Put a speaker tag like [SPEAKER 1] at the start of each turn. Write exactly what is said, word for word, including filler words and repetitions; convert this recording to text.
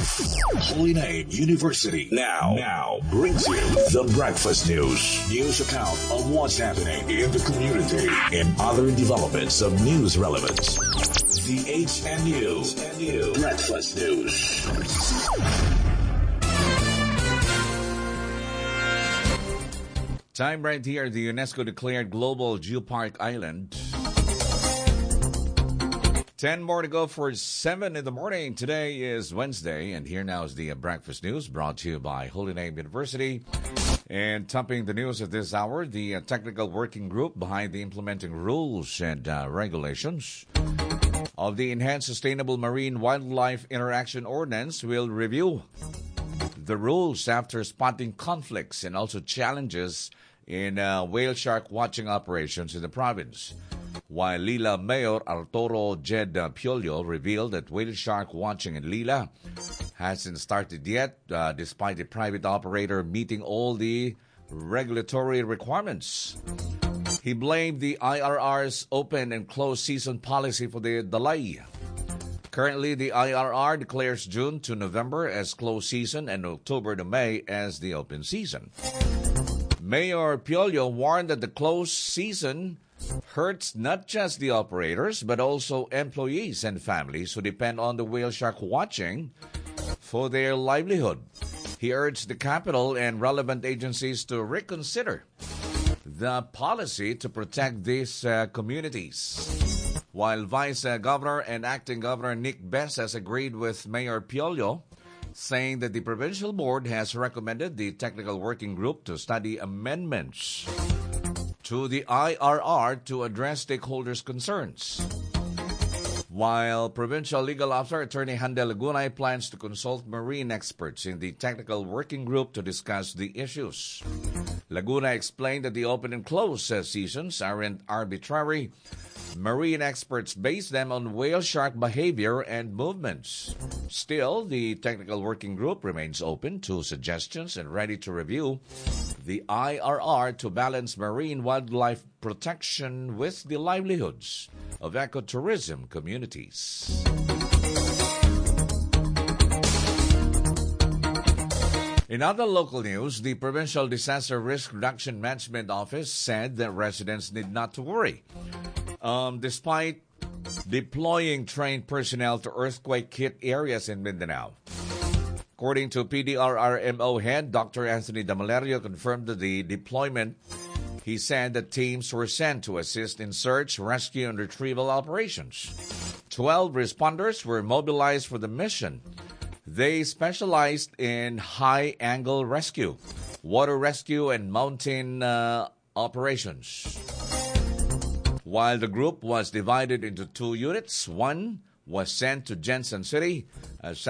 [SPEAKER 1] Holy Name University now now brings you the Breakfast News. News account of what's happening in the community and other developments of news relevance. The H N U Breakfast News.
[SPEAKER 2] Time right here, the UNESCO declared Global Geopark Island. Ten more to go for seven in the morning. Today is Wednesday, and here now is the uh, Breakfast News brought to you by Holy Name University. And topping the news at this hour, the uh, technical working group behind the implementing rules and uh, regulations of the Enhanced Sustainable Marine Wildlife Interaction Ordinance will review the rules after spotting conflicts and also challenges in uh, whale shark watching operations in the province. While Lila Mayor Arturo Jed Piollo revealed that whale shark watching in Lila hasn't started yet, uh, despite the private operator meeting all the regulatory requirements. He blamed the I R R's open and closed season policy for the delay. Currently, the I R R declares June to November as closed season and October to May as the open season. Mayor Piollo warned that the closed season hurts not just the operators, but also employees and families who depend on the whale shark watching for their livelihood. He urged the capital and relevant agencies to reconsider the policy to protect these uh, communities. While Vice uh, Governor and Acting Governor Nick Bess has agreed with Mayor Piollo, saying that the provincial board has recommended the technical working group to study amendments to the I R R to address stakeholders' concerns. While Provincial Legal Officer Attorney Handel Lagunay plans to consult marine experts in the technical working group to discuss the issues. Laguna explained that the open and closed seasons aren't arbitrary. Marine experts base them on whale shark behavior and movements. Still, the technical working group remains open to suggestions and ready to review the I R R to balance marine wildlife protection with the livelihoods of ecotourism communities. In other local news, the Provincial Disaster Risk Reduction Management Office said that residents need not to worry. Um, despite deploying trained personnel to earthquake-hit areas in Mindanao. According to P D R R M O head, Doctor Anthony Damalerio confirmed that the deployment. He said that teams were sent to assist in search, rescue, and retrieval operations. Twelve responders were mobilized for the mission. They specialized in high-angle rescue, water rescue, and mountain uh, operations. While the group was divided into two units, one was sent to Jensen City, uh,